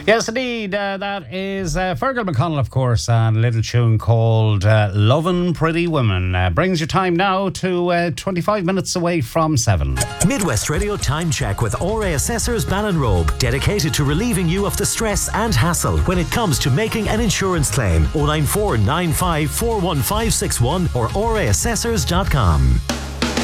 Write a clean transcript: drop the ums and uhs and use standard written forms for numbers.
Yes, indeed. That is Fergal McConnell, of course, and a little tune called Lovin' Pretty Women. Brings your time now to 25 minutes away from 7. Midwest Radio Time Check with RA Assessors Ballinrobe, dedicated to relieving you of the stress and hassle when it comes to making an insurance claim. 094 95 41561 or raassessors.com.